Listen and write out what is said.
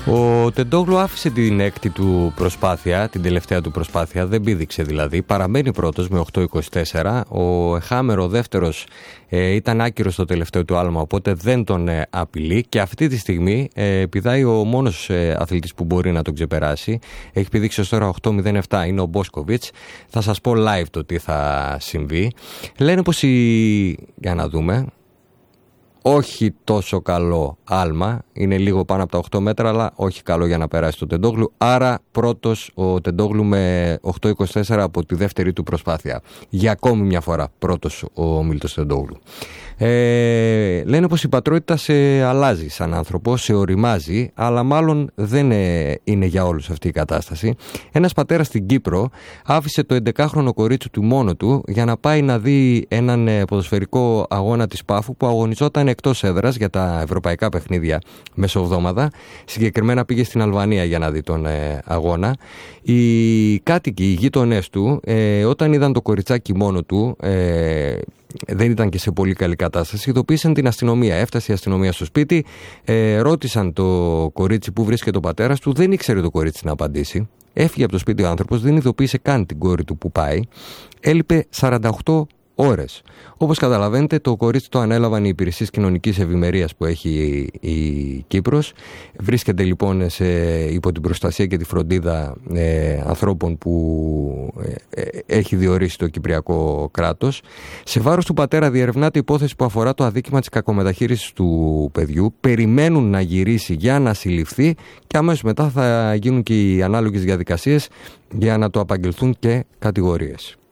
Ο Τεντόγλου άφησε την έκτη του προσπάθεια, την τελευταία του προσπάθεια, δεν πήδηξε δηλαδή. Παραμένει πρώτος με 8.24. Ο Χάμερο δεύτερος ήταν άκυρος στο τελευταίο του άλμα, οπότε δεν τον απειλεί. Και αυτή τη στιγμή πηδάει ο μόνος αθλητής που μπορεί να τον ξεπεράσει. Έχει πηδήξει ως τώρα 8.07, είναι ο Μπόσκοβιτς. Θα σας πω live το τι θα συμβεί. Λένε πως για να δούμε... Όχι τόσο καλό άλμα, είναι λίγο πάνω από τα 8 μέτρα, αλλά όχι καλό για να περάσει το Τεντόγλου. Άρα πρώτος ο Τεντόγλου με 8.24 από τη δεύτερη του προσπάθεια. Για ακόμη μια φορά πρώτος ο Μίλτος Τεντόγλου. Λένε πως η πατρότητα σε αλλάζει σαν άνθρωπο, σε οριμάζει, αλλά μάλλον δεν είναι για όλους αυτή η κατάσταση. Ένας πατέρας στην Κύπρο άφησε το 11χρονο κορίτσι του μόνο του για να πάει να δει έναν ποδοσφαιρικό αγώνα της Πάφου που αγωνιζόταν εκτός έδρας για τα ευρωπαϊκά παιχνίδια μεσοβδόμαδα. Συγκεκριμένα πήγε στην Αλβανία για να δει τον αγώνα. Οι κάτοικοι, οι γείτονές του, όταν είδαν το κοριτσάκι μόνο του, δεν ήταν και σε πολύ καλή κατάσταση, ειδοποίησαν την αστυνομία. Έφτασε η αστυνομία στο σπίτι, ρώτησαν το κορίτσι που βρίσκεται ο πατέρας του, δεν ήξερε το κορίτσι να απαντήσει. Έφυγε από το σπίτι ο άνθρωπος, δεν ειδοποίησε καν την κόρη του που πάει. Έλειπε 48 ώρες. Όπως καταλαβαίνετε, το κορίτσι το ανέλαβαν οι υπηρεσίες κοινωνικής ευημερίας που έχει η Κύπρος. Βρίσκεται λοιπόν υπό την προστασία και τη φροντίδα ανθρώπων που έχει διορίσει το Κυπριακό κράτος. Σε βάρος του πατέρα διερευνάται υπόθεση που αφορά το αδίκημα της κακομεταχείρισης του παιδιού. Περιμένουν να γυρίσει για να συλληφθεί και αμέσως μετά θα γίνουν και οι ανάλογες διαδικασίες για να το απαγγελθούν και κατηγορίες.